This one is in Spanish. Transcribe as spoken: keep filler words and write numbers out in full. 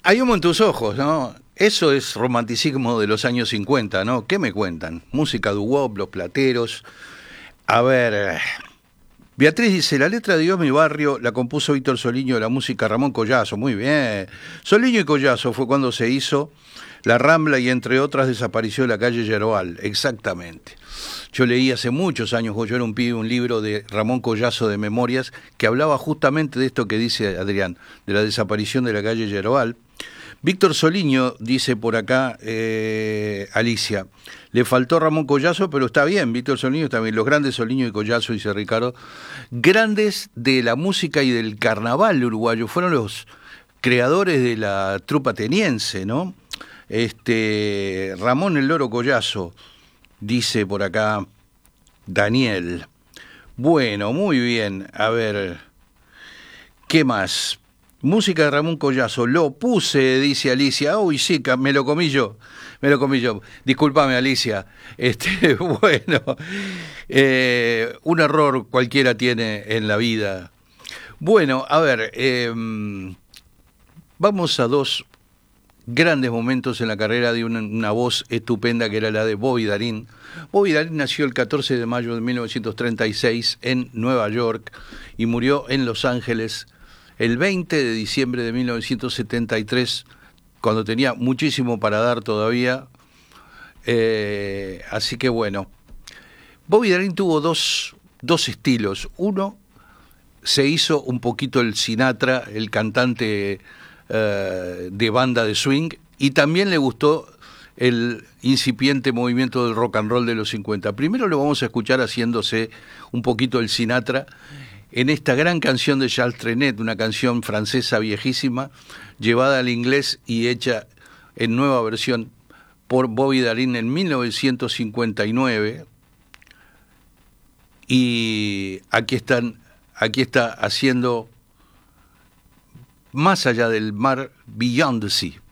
Hay humo en tus ojos, ¿no? Eso es romanticismo de los años cincuenta, ¿no? ¿Qué me cuentan? Música doo-wop, Los Plateros. A ver, eh, Beatriz dice, la letra de Dios mi barrio la compuso Víctor Soliño, la música Ramón Collazo. Muy bien. Soliño y Collazo fue cuando se hizo La Rambla y entre otras desapareció la calle Yeroal. Exactamente. Yo leí hace muchos años, cuando yo era un pibe, un libro de Ramón Collazo de Memorias que hablaba justamente de esto que dice Adrián, de la desaparición de la calle Yeroal. Víctor Soliño, dice por acá eh, Alicia, le faltó Ramón Collazo, pero está bien, Víctor Soliño está bien, los grandes Soliño y Collazo, dice Ricardo, grandes de la música y del carnaval uruguayo, fueron los creadores de la trupa ateniense, ¿no? Este, Ramón el Loro Collazo, dice por acá Daniel. Bueno, muy bien, a ver, ¿qué más? Música de Ramón Collazo, lo puse, dice Alicia. Uy, sí, me lo comí yo, me lo comí yo. Discúlpame, Alicia. Este, bueno, eh, un error cualquiera tiene en la vida. Bueno, a ver, eh, vamos a dos grandes momentos en la carrera de una, una voz estupenda que era la de Bobby Darin. Bobby Darin nació el catorce de mayo de mil novecientos treinta y seis en Nueva York y murió en Los Ángeles el veinte de diciembre de mil novecientos setenta y tres, cuando tenía muchísimo para dar todavía. Eh, así que bueno, Bobby Darin tuvo dos, dos estilos. Uno, se hizo un poquito el Sinatra, el cantante eh, de banda de swing, y también le gustó el incipiente movimiento del rock and roll de los cincuenta. Primero lo vamos a escuchar haciéndose un poquito el Sinatra en esta gran canción de Charles Trenet, una canción francesa viejísima, llevada al inglés y hecha en nueva versión por Bobby Darin en mil novecientos cincuenta y nueve. Y aquí están, aquí está haciendo Más allá del mar, Beyond the Sea.